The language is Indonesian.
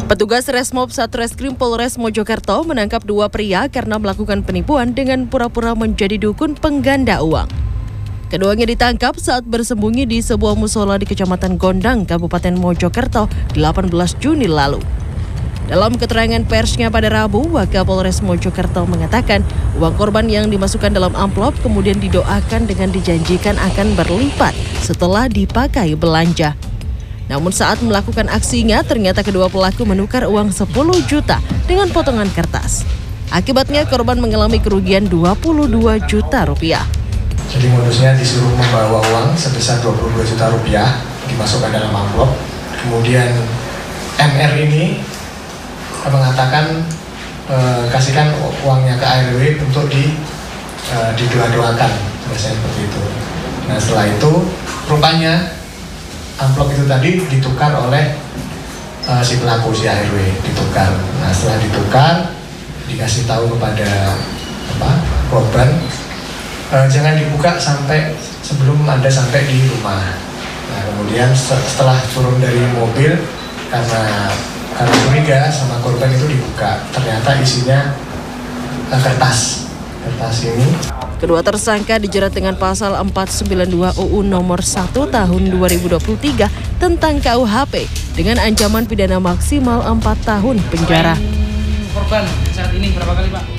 Petugas Resmob Satreskrim Polres Mojokerto menangkap 2 pria karena melakukan penipuan dengan pura-pura menjadi dukun pengganda uang. Keduanya ditangkap saat bersembunyi di sebuah musola di Kecamatan Gondang, Kabupaten Mojokerto, 18 Juni lalu. Dalam keterangan persnya pada Rabu, Wakapolres Mojokerto mengatakan uang korban yang dimasukkan dalam amplop kemudian didoakan dengan dijanjikan akan berlipat setelah dipakai belanja. Namun saat melakukan aksinya, ternyata kedua pelaku menukar uang 10 juta dengan potongan kertas. Akibatnya korban mengalami kerugian 22 juta rupiah. Jadi modusnya disuruh membawa uang sebesar 22 juta rupiah, dimasukkan dalam amplop. Kemudian MR ini mengatakan kasihkan uangnya ke ARW untuk didoa-doakan, biasanya seperti itu. Nah setelah itu rupanya amplop itu tadi ditukar oleh si pelaku, si ARW ditukar. Nah setelah ditukar dikasih tahu kepada korban jangan dibuka sampai sebelum Anda sampai di rumah. Nah kemudian setelah turun dari mobil karena curiga sama korban itu dibuka, ternyata isinya kertas ini. Kedua tersangka dijerat dengan pasal 492 UU nomor 1 tahun 2023 tentang KUHP dengan ancaman pidana maksimal 4 tahun penjara. Korban saat ini berapa kali, Pak?